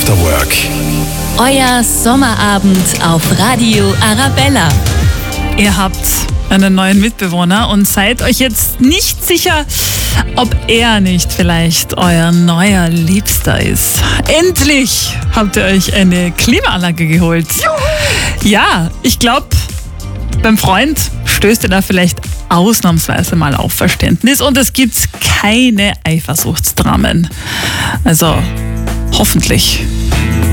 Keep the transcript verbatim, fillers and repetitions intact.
After Work. Euer Sommerabend auf Radio Arabella. Ihr habt einen neuen Mitbewohner und seid euch jetzt nicht sicher, ob er nicht vielleicht euer neuer Liebster ist. Endlich habt ihr euch eine Klimaanlage geholt. Ja, ich glaube, beim Freund stößt ihr da vielleicht ausnahmsweise mal auf Verständnis und es gibt keine Eifersuchtsdramen. Also, hoffentlich.